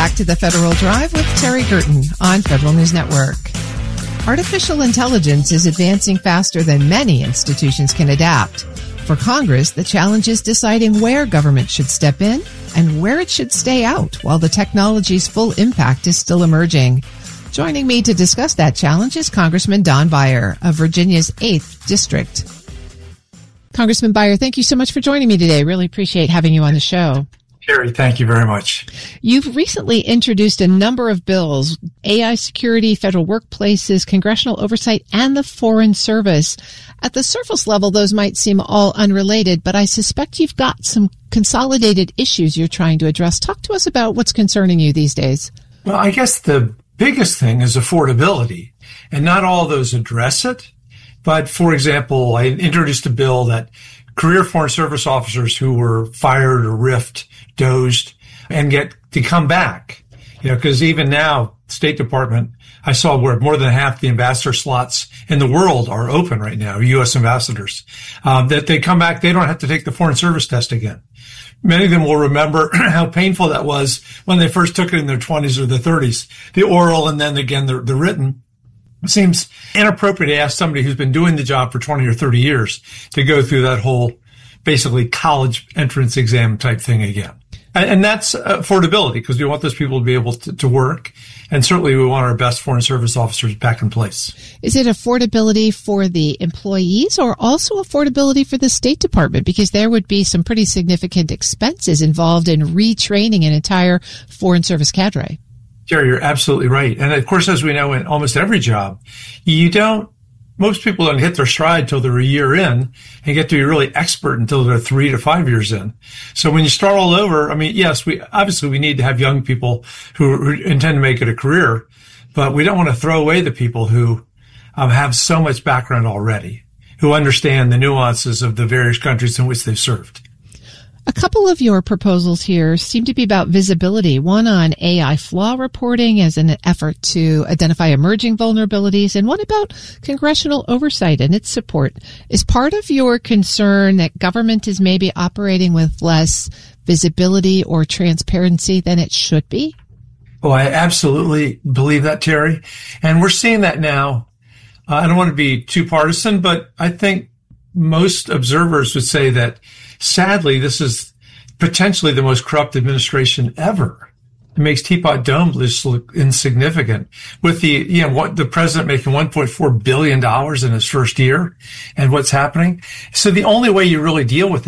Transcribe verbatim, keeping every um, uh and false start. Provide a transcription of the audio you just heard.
back to the Federal Drive with Terry Gerton on Federal News Network. Artificial intelligence is advancing faster than many institutions can adapt. For Congress, the challenge is deciding where government should step in and where it should stay out while the technology's full impact is still emerging. Joining me to discuss that challenge is Congressman Don Beyer of Virginia's eighth District. Congressman Beyer, thank you so much for joining me today. Really appreciate having you on the show. Terry, thank you very much. You've recently introduced a number of bills, A I security, federal workplaces, congressional oversight, and the Foreign Service. At the surface level, those might seem all unrelated, but I suspect you've got some consolidated issues you're trying to address. Talk to us about what's concerning you these days. Well, I guess the biggest thing is affordability, and not all of those address it. But, for example, I introduced a bill that career Foreign Service officers who were fired or riffed, dozed, and get to come back. You know, because even now, State Department, I saw where more than half the ambassador slots in the world are open right now, U S ambassadors, um, that they come back, they don't have to take the Foreign Service test again. Many of them will remember how painful that was when they first took it in their twenties or their thirties, the oral and then again the, the written. It seems inappropriate to ask somebody who's been doing the job for twenty or thirty years to go through that whole basically college entrance exam type thing again. And, and that's affordability, because we want those people to be able to, to work. And certainly we want our best Foreign Service officers back in place. Is it affordability for the employees or also affordability for the State Department? Because there would be some pretty significant expenses involved in retraining an entire Foreign Service cadre. Jerry, you're absolutely right. And of course, as we know in almost every job, you don't, most people don't hit their stride till they're a year in and get to be really expert until they're three to five years in. So when you start all over, I mean, yes, we, obviously we need to have young people who, who intend to make it a career, but we don't want to throw away the people who um, have so much background already, who understand the nuances of the various countries in which they've served. A couple of your proposals here seem to be about visibility, one on A I flaw reporting as an effort to identify emerging vulnerabilities, and one about congressional oversight and its support. Is part of your concern that government is maybe operating with less visibility or transparency than it should be? Oh, I absolutely believe that, Terry. And we're seeing that now. Uh, I don't want to be too partisan, but I think most observers would say that sadly, this is potentially the most corrupt administration ever. It makes Teapot Dome list look insignificant. With the, you know, what the president making one point four billion dollars in his first year and what's happening. So the only way you really deal with